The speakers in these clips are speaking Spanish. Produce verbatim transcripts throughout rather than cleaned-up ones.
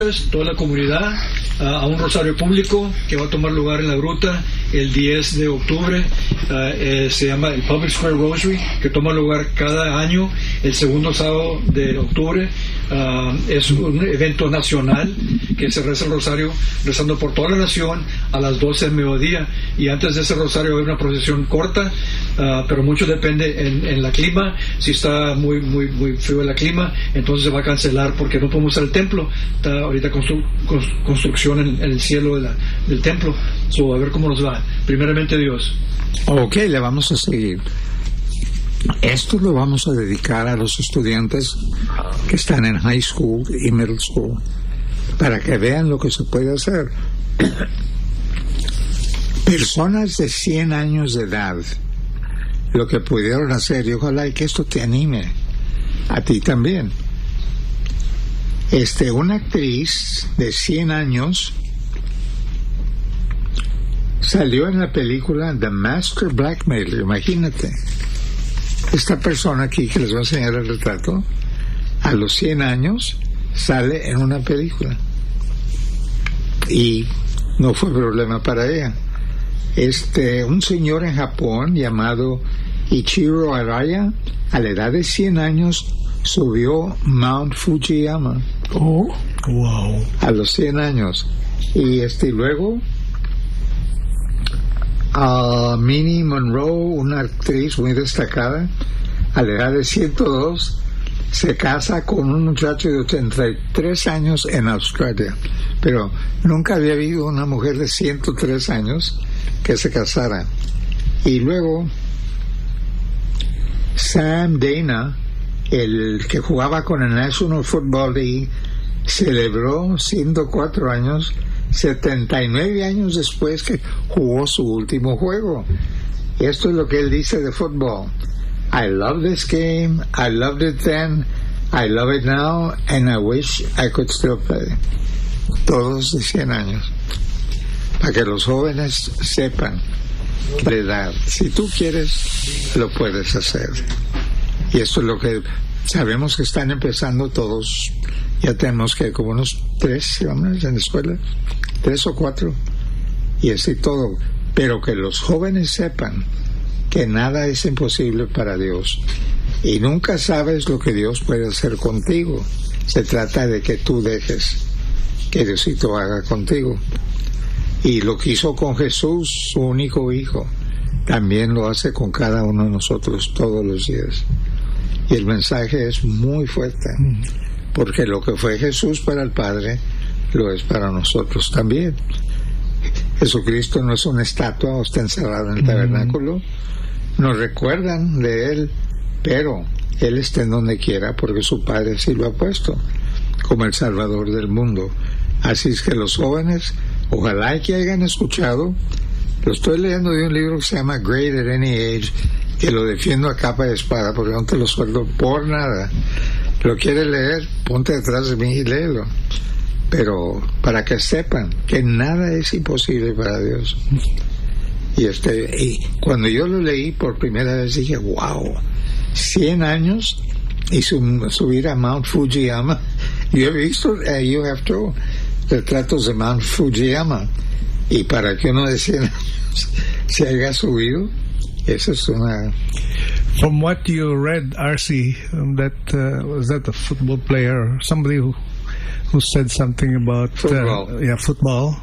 toda la comunidad uh, a un rosario público que va a tomar lugar en la gruta el diez de octubre. Uh, eh, se llama el Public Square Rosary, que toma lugar cada año el segundo sábado de octubre. Uh, es un evento nacional que se reza el rosario rezando por toda la nación a las doce del mediodía, y antes de ese rosario hay una procesión corta, uh, pero mucho depende en, en la clima. Si está muy muy muy frío el clima, entonces se va a cancelar porque no podemos usar el templo. Está ahorita constru, construcción en, en el cielo de la, del templo. So, a ver cómo nos va. Primeramente Dios. Ok, le vamos a seguir. Esto lo vamos a dedicar a los estudiantes que están en high school y middle school, para que vean lo que se puede hacer. Personas de cien años de edad, lo que pudieron hacer, y ojalá que esto te anime a ti también. Este, una actriz de cien años salió en la película The Master Blackmailer. Imagínate, esta persona aquí que les voy a enseñar el retrato, a los cien años sale en una película y no fue problema para ella. Este, un señor en Japón llamado Ichiro Araya, a la edad de cien años subió Mount Fujiyama. Oh, wow. A los cien años. Y este, luego Uh, Minnie Monroe, una actriz muy destacada, a la edad de ciento dos, se casa con un muchacho de ochenta y tres años en Australia. Pero nunca había habido una mujer de ciento tres años que se casara. Y luego Sam Dana, el que jugaba con el National Football League, celebró ciento cuatro años setenta y nueve años después que jugó su último juego. Esto es lo que él dice de fútbol: I love this game, I loved it then, I love it now, and I wish I could still play. Todos de cien años, para que los jóvenes sepan la edad. Si tú quieres, lo puedes hacer. Y esto es lo que sabemos que están empezando todos. Ya tenemos que como unos tres hombres en la escuela, tres o cuatro, y así todo. Pero que los jóvenes sepan que nada es imposible para Dios, y nunca sabes lo que Dios puede hacer contigo. Se trata de que tú dejes que Diosito haga contigo. Y lo que hizo con Jesús, su único hijo, también lo hace con cada uno de nosotros todos los días. Y el mensaje es muy fuerte, porque lo que fue Jesús para el Padre lo es para nosotros también. Jesucristo no es una estatua o está encerrado en el tabernáculo. Nos recuerdan de Él, pero Él está en donde quiera porque su Padre sí lo ha puesto como el Salvador del mundo. Así es que los jóvenes, ojalá que hayan escuchado. Lo estoy leyendo de un libro que se llama Great at Any Age, que lo defiendo a capa de espada porque no te lo sueldo por nada. Lo quieres leer, ponte detrás de mí y léelo. Pero para que sepan que nada es imposible para Dios. Y este y cuando yo lo leí por primera vez dije, wow, cien años y sub, subir a Mount Fujiyama. Yo he visto, uh, you have to, retratos de Mount Fujiyama, y para que uno de cien años se haya subido, eso es una... From what you read, R C, um, that uh, was that a football player, somebody who who said something about football. Uh, yeah, football,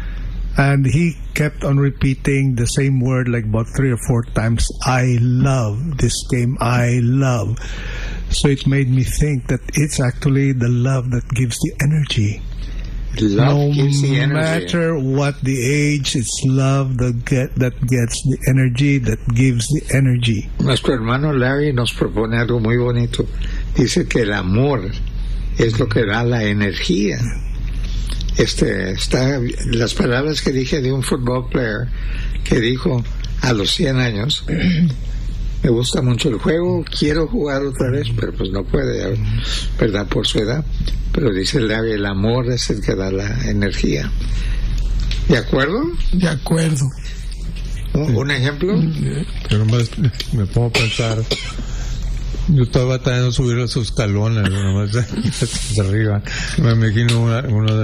and he kept on repeating the same word like about three or four times. I love this game. I love. So it made me think that it's actually the love that gives the energy. Love no gives the energy. matter what the age, it's love that get that gets the energy, that gives the energy. Nuestro hermano Larry nos propone algo muy bonito. Dice que el amor es lo que da la energía. Este está las palabras que dije de un football player que dijo a los cien años: me gusta mucho el juego, quiero jugar otra vez, pero pues no puede, ¿verdad? Por su edad. Pero dice Larry, el amor es el que da la energía. ¿De acuerdo? De acuerdo. ¿Un, un ejemplo? Yo nomás me pongo a pensar Yo estaba batallando subir los escalones, nomás desde arriba. Me imagino una, uno de